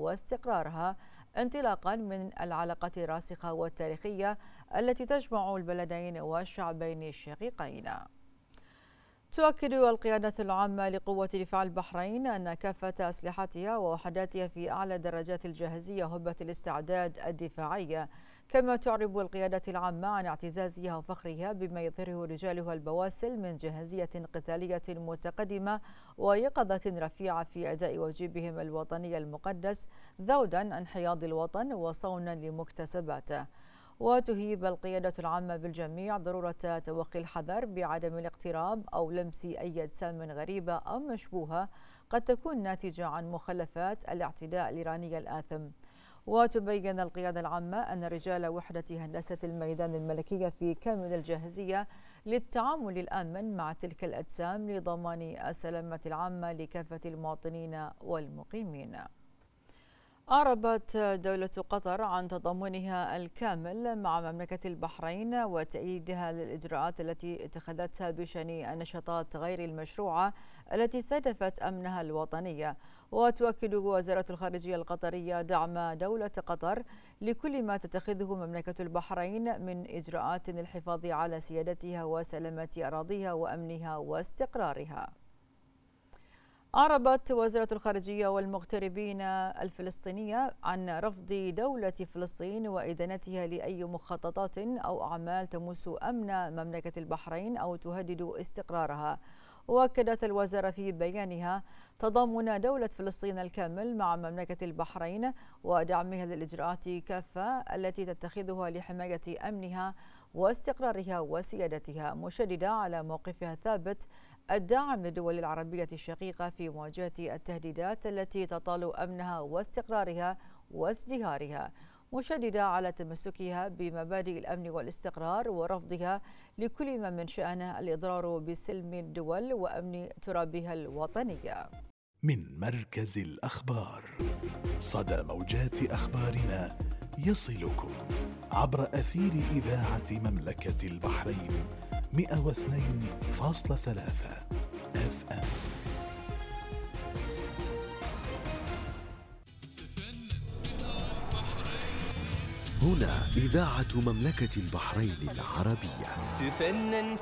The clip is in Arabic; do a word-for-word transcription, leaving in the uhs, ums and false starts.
واستقرارها، انطلاقا من العلاقات الراسخة والتاريخية التي تجمع البلدين والشعبين الشقيقين. تؤكد القيادة العامة لقوة دفاع البحرين أن كافة أسلحتها ووحداتها في أعلى درجات الجاهزية وهبة الاستعداد الدفاعي، كما تعرب القيادة العامة عن اعتزازها وفخرها بما يظهره رجالها البواسل من جاهزية قتالية متقدمة ويقظة رفيعة في أداء واجبهم الوطني المقدس، ذودا عن حياض الوطن وصونا لمكتسباته. وتهيب القيادة العامة بالجميع ضرورة توخي الحذر بعدم الاقتراب أو لمس أي أجسام غريبة أو مشبوهة قد تكون ناتجة عن مخلفات الاعتداء الإيراني الآثم. وتبين القيادة العامة أن رجال وحدة هندسة الميدان الملكية في كامل الجاهزية للتعامل الآمن مع تلك الأجسام لضمان السلامة العامة لكافة المواطنين والمقيمين. أعربت دولة قطر عن تضامنها الكامل مع مملكة البحرين وتأييدها للإجراءات التي اتخذتها بشأن النشاطات غير المشروعة التي استهدفت أمنها الوطني. وتؤكد وزارة الخارجية القطرية دعم دولة قطر لكل ما تتخذه مملكة البحرين من إجراءات للحفاظ على سيادتها وسلامة أراضيها وأمنها واستقرارها. أعربت وزارة الخارجية والمغتربين الفلسطينية عن رفض دولة فلسطين وإدانتها لأي مخططات أو أعمال تمس أمن مملكة البحرين أو تهدد استقرارها. وأكدت الوزارة في بيانها تضامن دولة فلسطين الكامل مع مملكة البحرين ودعمها للإجراءات كافة التي تتخذها لحماية أمنها واستقرارها وسيادتها، مشددة على موقفها الثابت الداعم للدول العربية الشقيقة في مواجهة التهديدات التي تطال أمنها واستقرارها وازدهارها، مشددة على تمسكها بمبادئ الأمن والاستقرار ورفضها لكل ما من شأنه الإضرار بسلم الدول وأمن ترابها الوطني. من مركز الأخبار، صدى موجات أخبارنا يصلكم عبر أثير إذاعة مملكة البحرين مئة واثنين فاصلة ثلاثة اف ام. هنا إذاعة مملكة البحرين العربية. تفنن